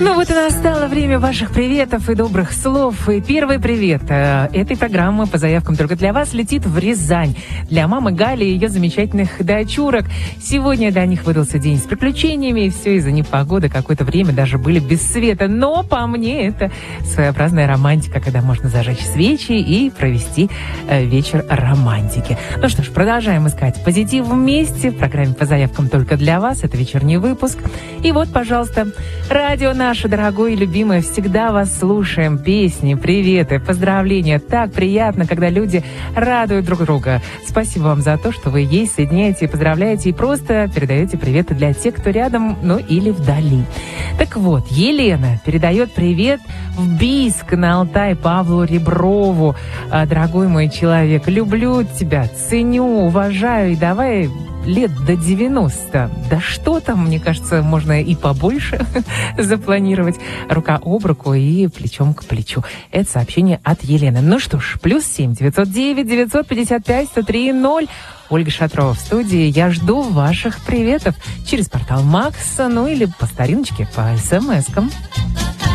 Ну вот и настало время ваших приветов и добрых слов. И первый привет этой программы по заявкам только для вас летит в Рязань. Для мамы Гали и ее замечательных дочурок. Сегодня для них выдался день с приключениями. И все из-за непогоды какое-то время даже были без света. Но по мне это своеобразная романтика, когда можно зажечь свечи и провести вечер романтики. Ну что ж, продолжаем искать позитив вместе. В программе по заявкам только для вас. Это вечерний выпуск. И вот, пожалуйста, радио наше дорогое и любимое, всегда вас слушаем. Песни, приветы, поздравления. Так приятно, когда люди радуют друг друга. Спасибо вам за то, что вы есть, соединяете, поздравляете и просто передаете приветы для тех, кто рядом, ну или вдали. Так вот, Елена передает привет в Бийск на Алтай Павлу Реброву. Дорогой мой человек, люблю тебя, ценю, уважаю и давай лет до 90. Да что там, мне кажется, можно и побольше запланировать. Рука об руку и плечом к плечу. Это сообщение от Елены. Ну что ж, +7 909 955 103 0. Ольга Шатрова в студии. Я жду ваших приветов через портал Макса, ну или по стариночке, по смс-кам.